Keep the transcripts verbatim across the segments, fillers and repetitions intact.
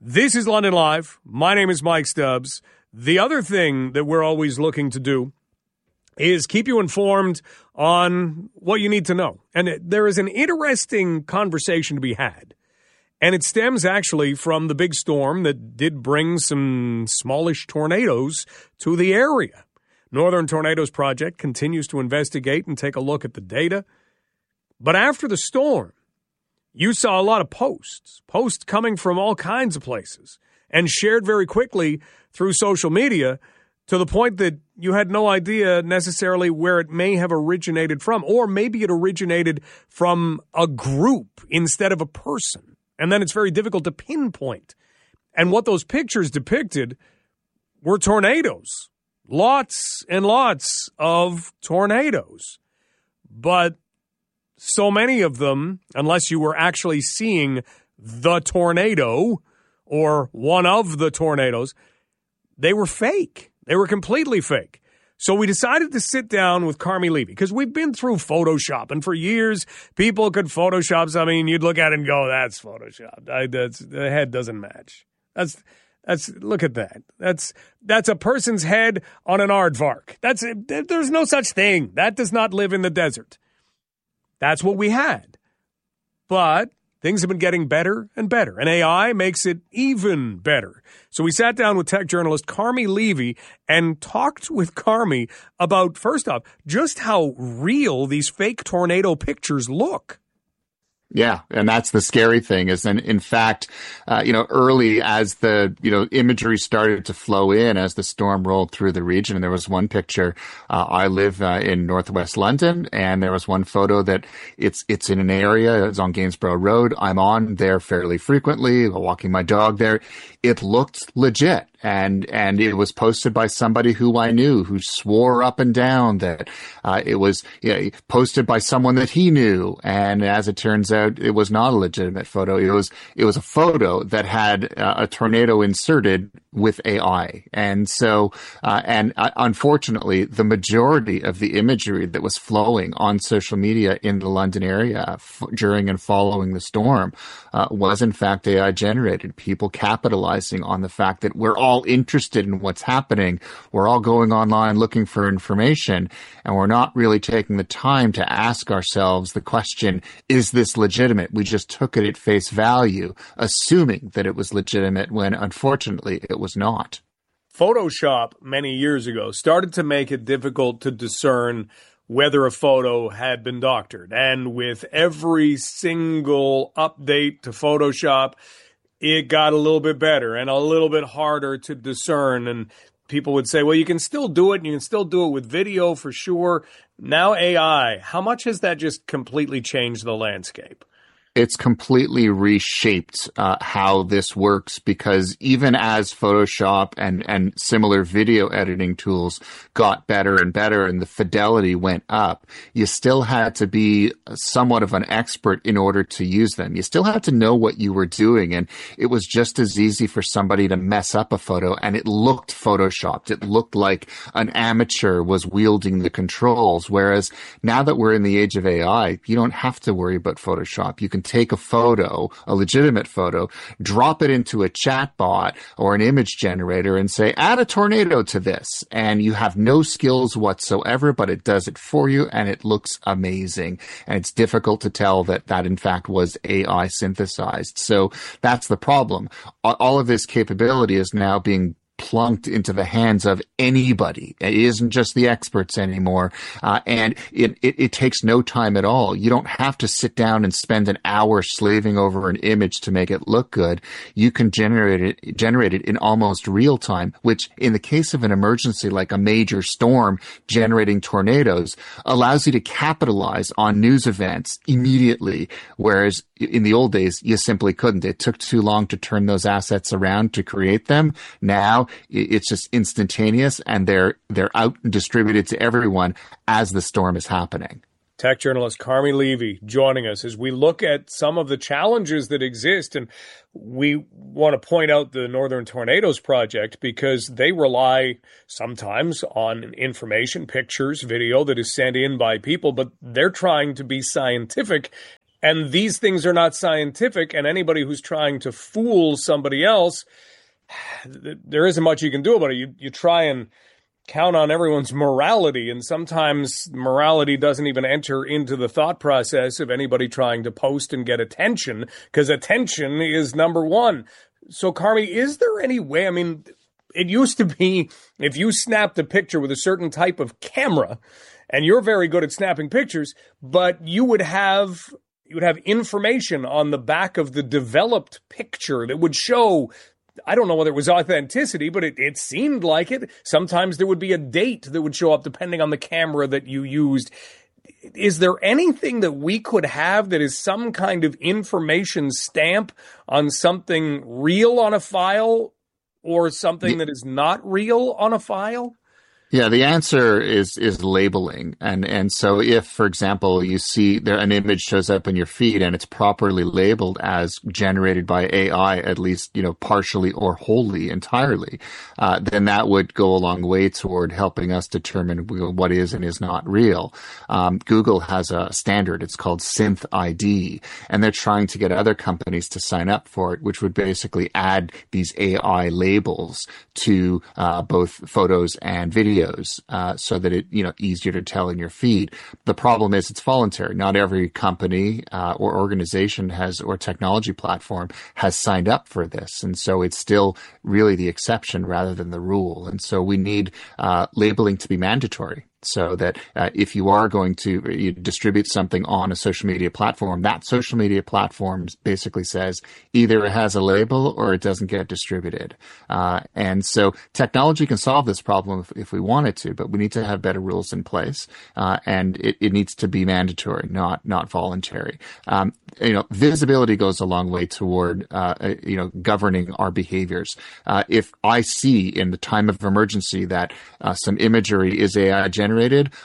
This is London Live. My name is Mike Stubbs. The other thing that we're always looking to do is keep you informed on what you need to know. And it, there is an interesting conversation to be had. And it stems actually from the big storm that did bring some smallish tornadoes to the area. Northern Tornadoes Project continues to investigate and take a look at the data. But after the storm, you saw a lot of posts, posts coming from all kinds of places and shared very quickly through social media to the point that you had no idea necessarily where it may have originated from, or maybe it originated from a group instead of a person. And then it's very difficult to pinpoint. And what those pictures depicted were tornadoes, lots and lots of tornadoes. But so many of them, unless you were actually seeing the tornado or one of the tornadoes, they were fake. They were completely fake. So we decided to sit down with Carmi Levy because we've been through Photoshop, and for years people could Photoshop. I mean, you'd look at it and go, "That's Photoshopped. I, that's the head doesn't match. That's that's look at that. That's that's a person's head on an aardvark. That's there's no such thing. That does not live in the desert." That's what we had. But things have been getting better and better, and A I makes it even better. So we sat down with tech journalist Carmi Levy and talked with Carmi about, first off, just how real these fake tornado pictures look. Yeah, and that's the scary thing is, in, in fact, uh, you know, early as the, you know, imagery started to flow in as the storm rolled through the region, and there was one picture, uh, I live uh, in northwest London, and there was one photo that it's it's in an area, it's on Gainsborough Road. I'm on there fairly frequently, walking my dog there. It looked legit. And, and it was posted by somebody who I knew, who swore up and down that, uh, it was, you know, posted by someone that he knew. And as it turns out, it was not a legitimate photo. It was, it was a photo that had uh, a tornado inserted with A I. And so, uh, and uh, unfortunately, the majority of the imagery that was flowing on social media in the London area f- during and following the storm, uh, was in fact A I generated. People capitalizing on the fact that we're all interested in what's happening. We're all going online looking for information, and we're not really taking the time to ask ourselves the question, is this legitimate? We just took it at face value, assuming that it was legitimate when unfortunately it was not. Photoshop many years ago started to make it difficult to discern whether a photo had been doctored. And with every single update to Photoshop, it got a little bit better and a little bit harder to discern. And people would say, well, you can still do it, and you can still do it with video for sure. Now A I, how much has that just completely changed the landscape? It's completely reshaped uh, how this works, because even as Photoshop and, and similar video editing tools got better and better and the fidelity went up, you still had to be somewhat of an expert in order to use them. You still had to know what you were doing, and it was just as easy for somebody to mess up a photo and it looked Photoshopped. It looked like an amateur was wielding the controls, whereas now that we're in the age of A I, you don't have to worry about Photoshop. You can take a photo, a legitimate photo, drop it into a chatbot or an image generator and say, add a tornado to this. And you have no skills whatsoever, but it does it for you, and it looks amazing. And it's difficult to tell that that, in fact, was A I synthesized. So that's the problem. All of this capability is now being plunked into the hands of anybody. It isn't just the experts anymore. Uh, and it, it, it takes no time at all. You don't have to sit down and spend an hour slaving over an image to make it look good. You can generate it, generate it in almost real time, which in the case of an emergency like a major storm generating tornadoes allows you to capitalize on news events immediately. Whereas in the old days, you simply couldn't. It took too long to turn those assets around to create them. Now it's just instantaneous, and they're they're out and distributed to everyone as the storm is happening. Tech journalist Carmi Levy joining us as we look at some of the challenges that exist. And we want to point out the Northern Tornadoes Project because they rely sometimes on information, pictures, video that is sent in by people, but they're trying to be scientific And these things are not scientific, and anybody who's trying to fool somebody else, there isn't much you can do about it. You, you try and count on everyone's morality, and sometimes morality doesn't even enter into the thought process of anybody trying to post and get attention, because attention is number one. So, Carmi, is there any way, I mean, it used to be if you snapped a picture with a certain type of camera, and you're very good at snapping pictures, but you would have you would have information on the back of the developed picture that would show, I don't know whether it was authenticity, but it, it seemed like it. Sometimes there would be a date that would show up depending on the camera that you used. Is there anything that we could have that is some kind of information stamp on something real on a file or something that is not real on a file? Yeah, the answer is is labeling. And and so if, for example, you see there an image shows up in your feed and it's properly labeled as generated by A I, at least, you know, partially or wholly, entirely, uh, then that would go a long way toward helping us determine what is and is not real. Um, Google has a standard. It's called Synth I D, and they're trying to get other companies to sign up for it, which would basically add these A I labels to uh, both photos and videos. Uh, so that it, you know, easier to tell in your feed. The problem is it's voluntary. Not every company uh, or organization has, or technology platform has signed up for this. And so it's still really the exception rather than the rule. And so we need uh, labeling to be mandatory, so that uh, if you are going to you distribute something on a social media platform, that social media platform basically says either it has a label or it doesn't get distributed. Uh, and so technology can solve this problem if, if we want it to, but we need to have better rules in place, uh, and it, it needs to be mandatory, not not voluntary. Um, you know, visibility goes a long way toward uh, you know governing our behaviors. Uh, if I see in the time of emergency that uh, some imagery is A I generated,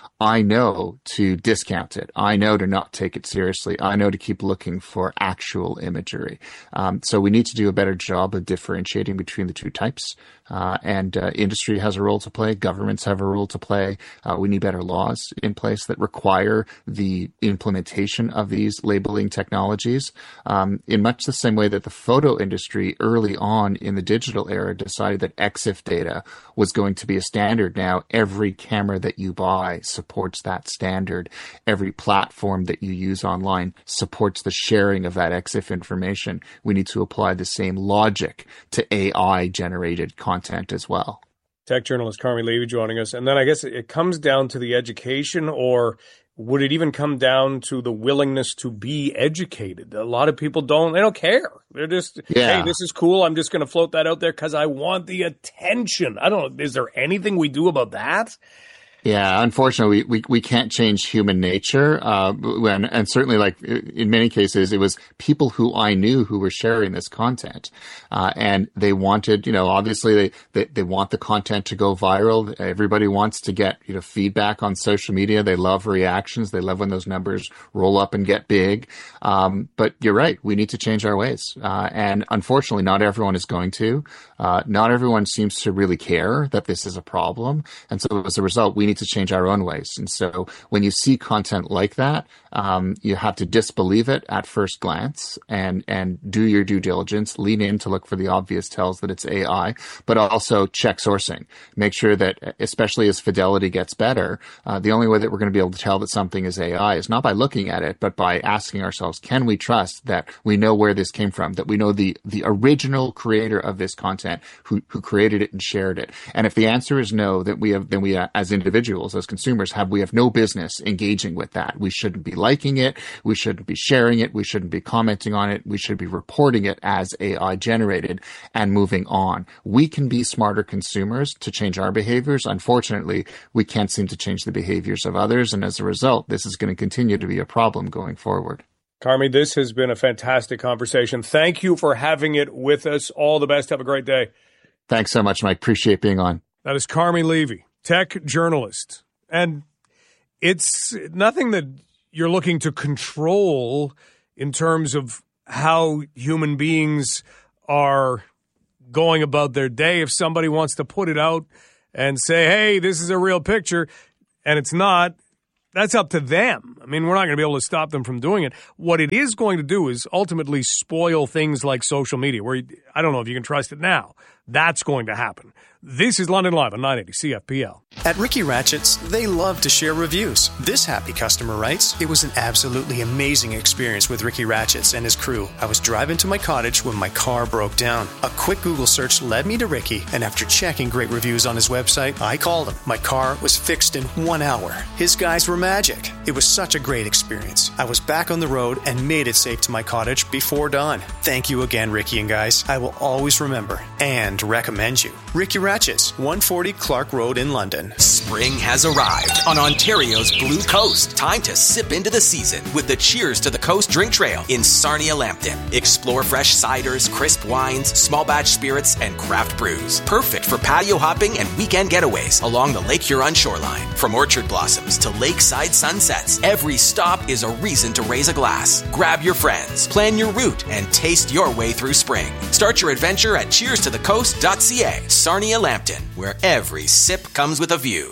I know to discount it. I know to not take it seriously. I know to keep looking for actual imagery. Um, so we need to do a better job of differentiating between the two types. Uh, and uh, industry has a role to play. Governments have a role to play. Uh, we need better laws in place that require the implementation of these labeling technologies. Um, in much the same way that the photo industry early on in the digital era decided that EXIF data was going to be a standard. Now every camera that you buy supports that standard. Every platform that you use online supports the sharing of that EXIF information. We need to apply the same logic to A I-generated content. Content as well. Tech journalist Carmi Levy joining us. And then I guess it comes down to the education, or would it even come down to the willingness to be educated? A lot of people don't, they don't care. They're just, yeah. Hey, this is cool. I'm just going to float that out there because I want the attention. I don't know. Is there anything we do about that? Yeah, unfortunately, we, we, we can't change human nature. Uh, when, and certainly, like, in many cases, it was people who I knew who were sharing this content. Uh, and they wanted, you know, obviously they, they, they want the content to go viral. Everybody wants to get, you know, feedback on social media. They love reactions. They love when those numbers roll up and get big. Um, but you're right. We need to change our ways. Uh, and unfortunately, not everyone is going to. Uh, not everyone seems to really care that this is a problem. And so as a result, we need to change our own ways. And so when you see content like that, um, you have to disbelieve it at first glance and, and do your due diligence, lean in to look for the obvious tells that it's A I, but also check sourcing. Make sure that, especially as fidelity gets better, uh, the only way that we're going to be able to tell that something is A I is not by looking at it, but by asking ourselves, can we trust that we know where this came from, that we know the, the original creator of this content who, who created it and shared it? And if the answer is no, then we have, then we, uh, as individuals, as consumers, have, we have no business engaging with that. We shouldn't be liking it. We shouldn't be sharing it. We shouldn't be commenting on it. We should be reporting it as A I generated and moving on. We can be smarter consumers to change our behaviors. Unfortunately, we can't seem to change the behaviors of others. And as a result, this is going to continue to be a problem going forward. Carmi, this has been a fantastic conversation. Thank you for having it with us. All the best. Have a great day. Thanks so much, Mike. Appreciate being on. That is Carmi Levy, tech journalist. And it's nothing that you're looking to control in terms of how human beings are going about their day. If somebody wants to put it out and say, hey, this is a real picture, and it's not, that's up to them. I mean, we're not going to be able to stop them from doing it. What it is going to do is ultimately spoil things like social media, where you, I don't know if you can trust it now. That's going to happen. This is London Live on nine eighty C F P L. At Ricky Ratchett's, they love to share reviews. This happy customer writes, "It was an absolutely amazing experience with Ricky Ratchett's and his crew. I was driving to my cottage when my car broke down. A quick Google search led me to Ricky, and after checking great reviews on his website, I called him. My car was fixed in one hour. His guys were magic. It was such a great experience. I was back on the road and made it safe to my cottage before dawn. Thank you again, Ricky and guys. I will always remember and recommend you. Ricky Ratchett's, one forty Clark Road in London." Spring has arrived on Ontario's Blue Coast. Time to sip into the season with the Cheers to the Coast drink trail in Sarnia Lambton. Explore fresh ciders, crisp wines, small batch spirits, and craft brews. Perfect for patio hopping and weekend getaways along the Lake Huron shoreline. From orchard blossoms to lakeside sunsets, every stop is a reason to raise a glass. Grab your friends, plan your route, and taste your way through spring. Start your adventure at cheers to the coast dot c a. Sarnia Lambton, where every sip comes with a view.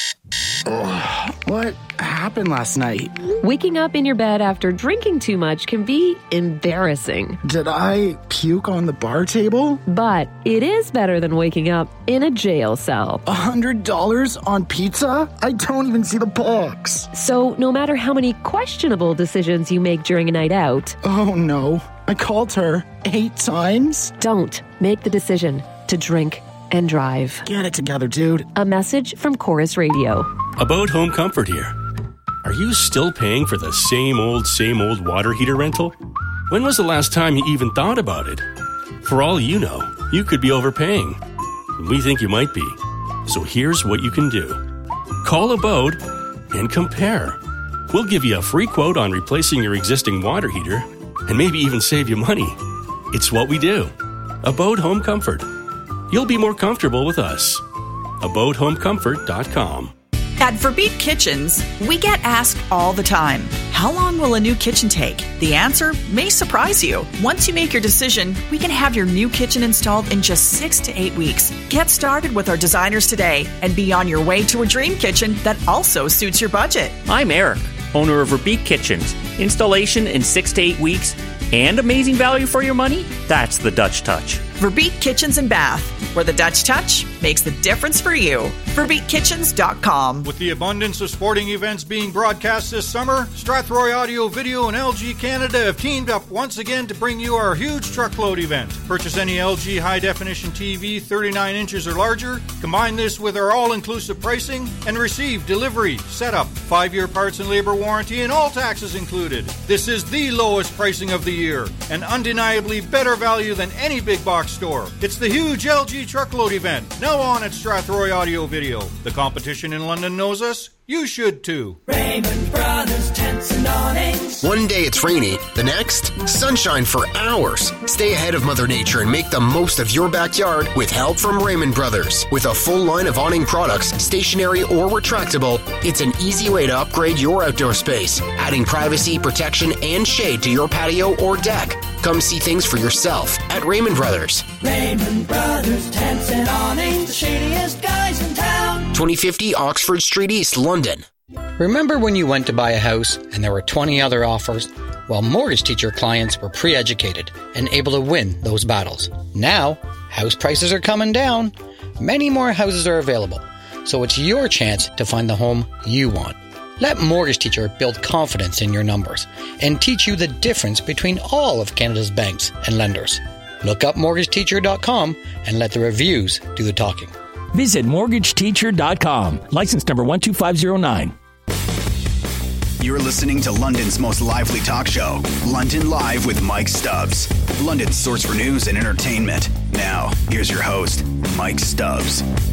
Oh, what happened last night? Waking up in your bed after drinking too much can be embarrassing. Did I puke on the bar table? But it is better than waking up in a jail cell. A hundred dollars on pizza? I don't even see the box. So no matter how many questionable decisions you make during a night out... Oh no, I called her eight times? Don't make the decision to drink and drive. Get it together, dude. A message from Chorus Radio. About Home Comfort here. Are you still paying for the same old, same old water heater rental? When was the last time you even thought about it? For all you know, you could be overpaying. We think you might be. So here's what you can do. Call Abode and compare. We'll give you a free quote on replacing your existing water heater and maybe even save you money. It's what we do. Abode Home Comfort. You'll be more comfortable with us. abode home comfort dot com. At Verbeek Kitchens, we get asked all the time, how long will a new kitchen take? The answer may surprise you. Once you make your decision, we can have your new kitchen installed in just six to eight weeks. Get started with our designers today and be on your way to a dream kitchen that also suits your budget. I'm Eric, owner of Verbeek Kitchens. Installation in six to eight weeks and amazing value for your money? That's the Dutch touch. Verbeek Kitchens and Bath, where the Dutch touch makes the difference for you. Verbeek Kitchens dot com. With the abundance of sporting events being broadcast this summer, Strathroy Audio Video and L G Canada have teamed up once again to bring you our huge truckload event. Purchase any L G high-definition T V thirty-nine inches or larger, combine this with our all-inclusive pricing, and receive delivery, setup, five-year parts and labor warranty, and all taxes included. This is the lowest pricing of the year, and undeniably better value than any big box store. It's the huge L G truckload event, now on at Strathroy Audio Video. The competition in London knows us. You should too. Raymond Brothers Tents and Awnings. One day it's rainy, the next, sunshine for hours. Stay ahead of Mother Nature and make the most of your backyard with help from Raymond Brothers. With a full line of awning products, stationary or retractable, it's an easy way to upgrade your outdoor space, adding privacy, protection, and shade to your patio or deck. Come see things for yourself at Raymond Brothers. Raymond Brothers Tents and Awnings, the shadiest guys in town. twenty fifty Oxford Street East, London. Remember when you went to buy a house and there were twenty other offers? Well, Mortgage Teacher clients were pre-educated and able to win those battles. Now, house prices are coming down. Many more houses are available, so it's your chance to find the home you want. Let Mortgage Teacher build confidence in your numbers and teach you the difference between all of Canada's banks and lenders. Look up mortgage teacher dot com and let the reviews do the talking. Visit mortgage teacher dot com. License number one two five zero nine. You're listening to London's most lively talk show, London Live with Mike Stubbs. London's source for news and entertainment. Now, here's your host, Mike Stubbs.